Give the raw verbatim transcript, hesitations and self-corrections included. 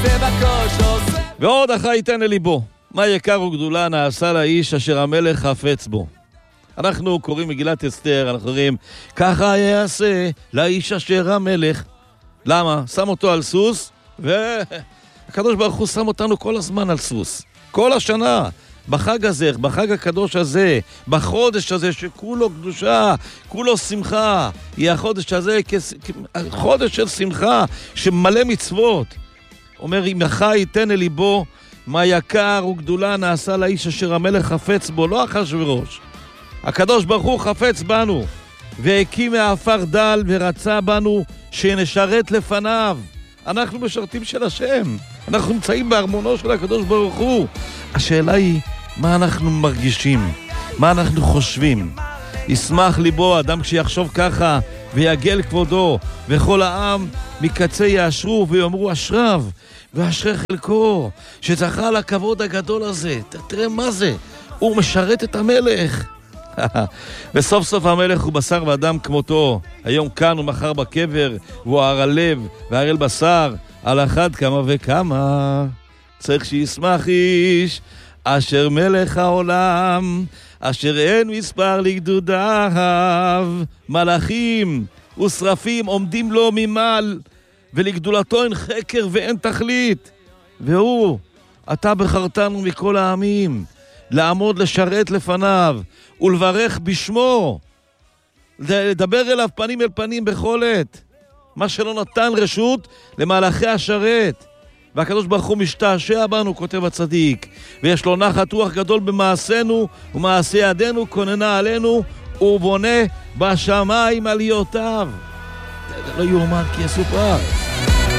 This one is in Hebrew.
ועוד אחי ייתן לליבו, מה יקר וגדולה נעשה לאיש אשר המלך חפץ בו. אנחנו קוראים מגילת אסתר, אנחנו קוראים, ככה יעשה לאיש אשר המלך. למה? שם אותו על סוס, והקדוש ברוך הוא שם אותנו כל הזמן על סוס. כל השנה, בחג הזה, בחג הקדוש הזה, בחודש הזה שכולו קדושה, כולו שמחה. יהיה החודש הזה חודש של שמחה, שמלא מצוות. אומר, אם אחי ייתן לליבו, מה יקר וגדולה נעשה לאיש אשר המלך חפץ בו, לא אחשוורוש. הקדוש ברוך הוא חפץ בנו, והקים מהעפר דל ורצה בנו שנשרת לפניו. אנחנו משרתים של השם, אנחנו נמצאים בארמונו של הקדוש ברוך הוא. השאלה היא, מה אנחנו מרגישים? מה אנחנו חושבים? ישמח ליבו אדם כשיחשוב ככה, ויגל כבודו, וכל העם מקצה יאשרו ויאמרו אשריו, ואשרי חלקו, שזכה לכבוד הגדול הזה. תראה מה זה, הוא משרת את המלך. וסוף סוף המלך הוא בשר ואדם כמותו, היום כאן ומחר בקבר, והוא הר הלב והרל בשר, על אחד כמה וכמה. צריך שישמח איש אשר מלך העולם, אשר אין מספר לגדודיו, מלאכים ושרפים עומדים לו ממעל, ולגדולתו אין חקר ואין תכלית. והוא, אתה בחרתנו מכל העמים, לעמוד לשרת לפניו, ולברך בשמו, לדבר אליו פנים אל פנים בכל עת, מה שלא נתן רשות למלאכי השרת. והקדוש ברוך הוא משתעשע בנו, כותב הצדיק, ויש לו נחת רוח גדול במעשינו, ומעשי ידינו כוננה עלינו, ובונה בשמיים עליותיו. זה לא יאומן כי יסופר.